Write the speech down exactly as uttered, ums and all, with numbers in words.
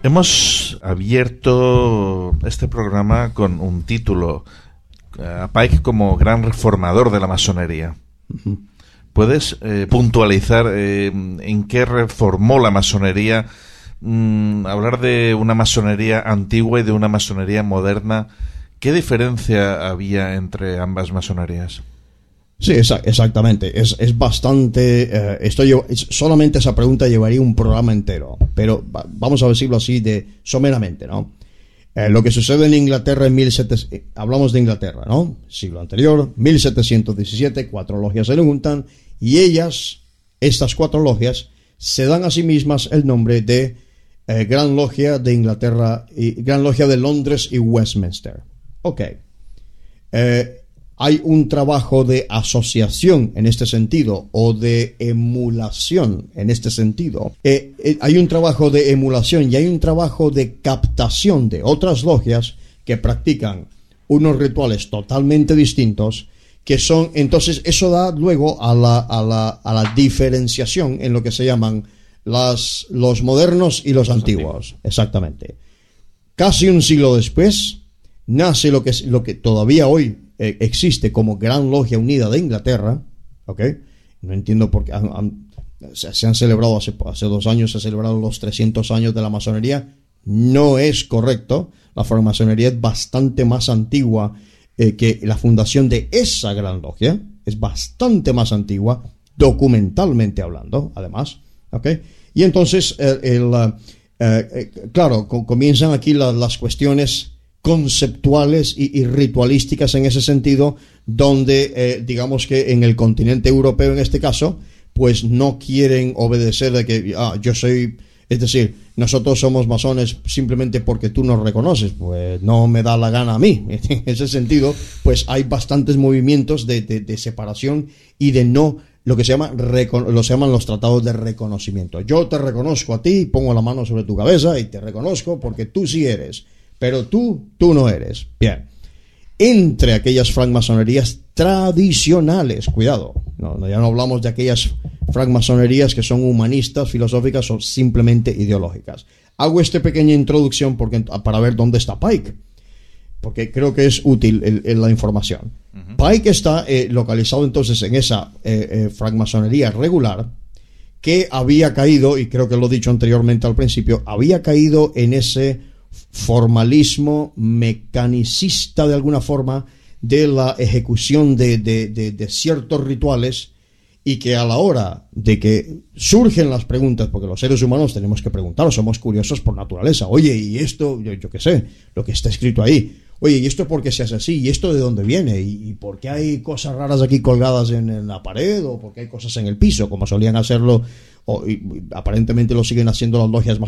Hemos abierto este programa con un título, a Pike como gran reformador de la masonería. Uh-huh. ¿Puedes eh, puntualizar eh, en qué reformó la masonería? Mm, hablar de una masonería antigua y de una masonería moderna. ¿Qué diferencia había entre ambas masonerías? Sí, exa- exactamente. Es, es bastante... Eh, esto llevo, es, solamente esa pregunta llevaría un programa entero. Pero va, vamos a decirlo así de someramente, ¿no? Eh, lo que sucede en Inglaterra en mil setecientos... Eh, hablamos de Inglaterra, ¿no? Siglo anterior, mil setecientos diecisiete, cuatro logias se juntan y ellas, estas cuatro logias, se dan a sí mismas el nombre de eh, Gran Logia de Inglaterra, y Gran Logia de Londres y Westminster. Ok. Eh, hay un trabajo de asociación en este sentido, o de emulación en este sentido. Eh, eh, hay un trabajo de emulación y hay un trabajo de captación de otras logias que practican unos rituales totalmente distintos, que son, entonces eso da luego a la, a la, a la diferenciación en lo que se llaman las, los modernos y los, los antiguos. antiguos. Exactamente. Casi un siglo después nace lo que, lo que todavía hoy eh, existe como Gran Logia Unida de Inglaterra, ¿ok? No entiendo por qué han, han, se, se han celebrado hace, hace dos años, se celebraron los trescientos años de la masonería. No es correcto. La francmasonería es bastante más antigua eh, que la fundación de esa Gran Logia. Es bastante más antigua, documentalmente hablando, además, ¿ok? Y entonces, eh, el, eh, eh, claro, co- comienzan aquí la, las cuestiones conceptuales y, y ritualísticas en ese sentido, donde eh, digamos que en el continente europeo en este caso, pues no quieren obedecer de que ah, yo soy, es decir, nosotros somos masones simplemente porque tú nos reconoces, pues no me da la gana a mí. En ese sentido, pues hay bastantes movimientos de, de, de separación y de no, lo que se llama, lo se llaman los tratados de reconocimiento. Yo te reconozco a ti, pongo la mano sobre tu cabeza y te reconozco porque tú sí eres. Pero tú, tú no eres. Bien. Entre aquellas francmasonerías tradicionales, cuidado, no, no, ya no hablamos de aquellas francmasonerías que son humanistas, filosóficas o simplemente ideológicas. Hago esta pequeña introducción porque, para ver dónde está Pike, porque creo que es útil el, el, la información. Uh-huh. Pike está eh, localizado entonces en esa eh, eh, francmasonería regular que había caído, y creo que lo he dicho anteriormente al principio, había caído en ese formalismo mecanicista de alguna forma de la ejecución de, de, de, de ciertos rituales, y que a la hora de que surgen las preguntas, porque los seres humanos tenemos que preguntar, somos curiosos por naturaleza, oye, y esto, yo, yo qué sé, lo que está escrito ahí, oye, y esto por qué se hace así, y esto de dónde viene, y, y por qué hay cosas raras aquí colgadas en, en la pared, o por qué hay cosas en el piso, como solían hacerlo, o y, aparentemente lo siguen haciendo las logias más